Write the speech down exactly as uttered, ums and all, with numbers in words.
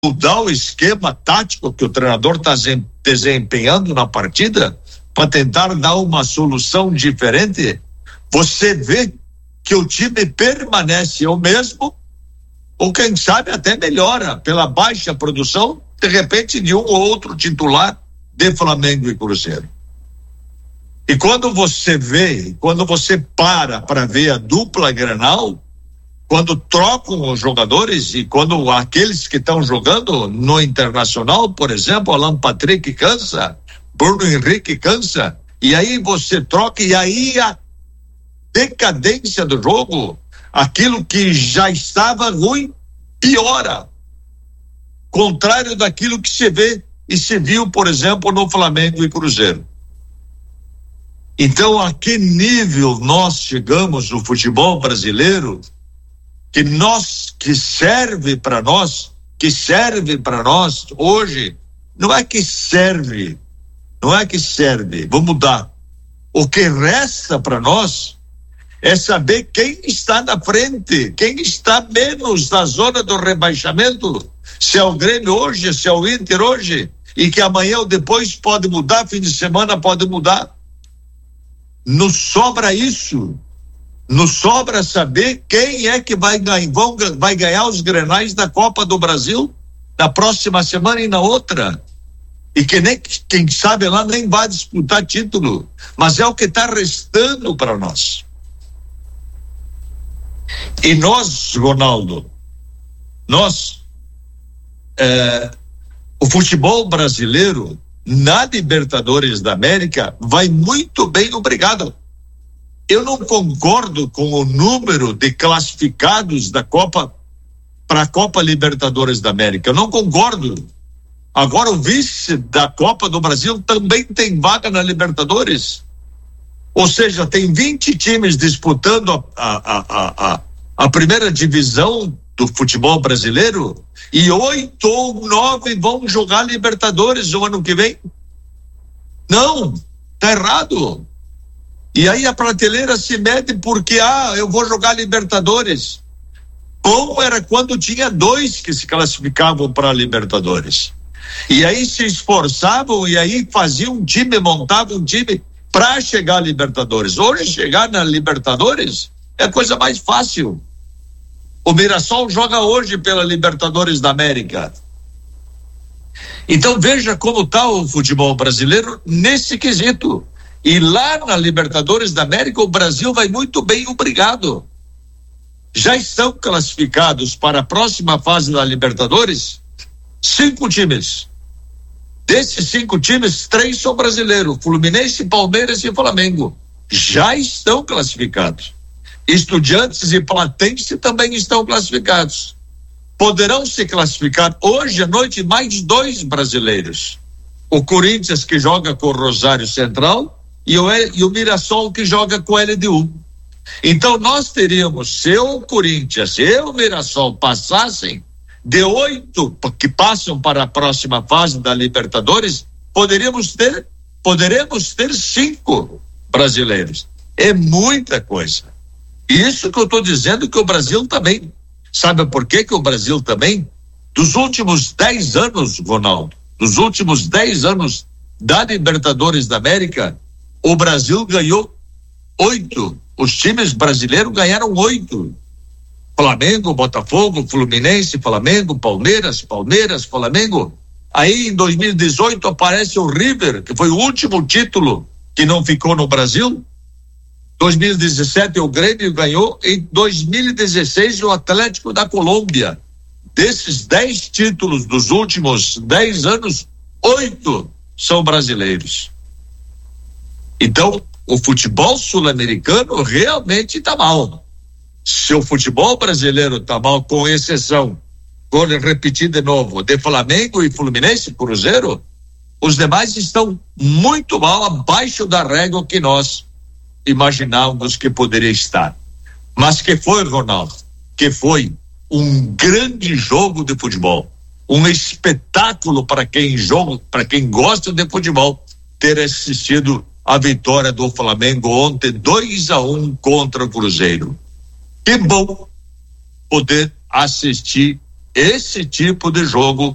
mudar o esquema tático que o treinador está desempenhando na partida para tentar dar uma solução diferente, você vê que o time permanece o mesmo, ou quem sabe até melhora pela baixa produção, de repente, de um ou outro titular de Flamengo e Cruzeiro. E quando você vê, quando você para para ver a dupla Grenal, quando trocam os jogadores e quando aqueles que estão jogando no Internacional, por exemplo, Alan Patrick cansa, Bruno Henrique cansa, e aí você troca, e aí a decadência do jogo, aquilo que já estava ruim, piora. Contrário daquilo que se vê e se viu, por exemplo, no Flamengo e Cruzeiro. Então, a que nível nós chegamos no futebol brasileiro, que nós, que serve para nós, que serve para nós hoje, não é que serve, não é que serve, vou mudar. O que resta para nós é saber quem está na frente, quem está menos na zona do rebaixamento, se é o Grêmio hoje, se é o Inter hoje, e que amanhã ou depois pode mudar, fim de semana pode mudar. Nos sobra isso, nos sobra saber quem é que vai ganhar, vão, vai ganhar os Grenais da Copa do Brasil na próxima semana e na outra. E que nem, quem sabe lá nem vai disputar título, mas é o que está restando para nós. E nós, Ronaldo, nós, é, o futebol brasileiro na Libertadores da América vai muito bem, obrigado. Eu não concordo com o número de classificados da Copa para a Copa Libertadores da América. Eu não concordo. Agora o vice da Copa do Brasil também tem vaga na Libertadores. Ou seja, tem vinte times disputando a, a, a, a, a primeira divisão do futebol brasileiro e oito ou nove vão jogar Libertadores o ano que vem. Não, tá errado. E aí a prateleira se mede porque, ah, eu vou jogar Libertadores. Bom era quando tinha dois que se classificavam para a Libertadores. E aí se esforçavam e aí faziam um time, montavam um time para chegar a Libertadores. Hoje chegar na Libertadores é a coisa mais fácil. O Mirassol joga hoje pela Libertadores da América. Então veja como está o futebol brasileiro nesse quesito. E lá na Libertadores da América o Brasil vai muito bem, obrigado. Já estão classificados para a próxima fase da Libertadores cinco times. Desses cinco times, três são brasileiros: Fluminense, Palmeiras e Flamengo. Já estão classificados. Estudiantes e Platense também estão classificados. Poderão se classificar hoje à noite mais dois brasileiros: o Corinthians, que joga com o Rosário Central, e o, e o Mirassol, que joga com o L D U. Então nós teríamos, se o Corinthians e o Mirassol passassem, de oito que passam para a próxima fase da Libertadores, poderíamos ter, poderemos ter cinco brasileiros. É muita coisa. Isso que eu estou dizendo, que o Brasil também. Sabe por que que o Brasil também? Dos últimos dez anos, Ronaldo, dos últimos dez anos da Libertadores da América, o Brasil ganhou oito. Os times brasileiros ganharam oito. Flamengo, Botafogo, Fluminense, Flamengo, Palmeiras, Palmeiras, Flamengo. Aí em dois mil e dezoito aparece o River, que foi o último título que não ficou no Brasil. dois mil e dezessete o Grêmio ganhou, em dois mil e dezesseis o Atlético da Colômbia. Desses dez títulos dos últimos dez anos, oito são brasileiros. Então, o futebol sul-americano realmente está mal. Se o futebol brasileiro está mal, com exceção, vou repetir de novo, de Flamengo e Fluminense, Cruzeiro, os demais estão muito mal, abaixo da régua que nós imaginávamos que poderia estar. Mas que foi, Ronaldo, que foi um grande jogo de futebol, um espetáculo para quem joga, para quem gosta de futebol, ter assistido a vitória do Flamengo ontem, dois a um contra o Cruzeiro. Que bom poder assistir esse tipo de jogo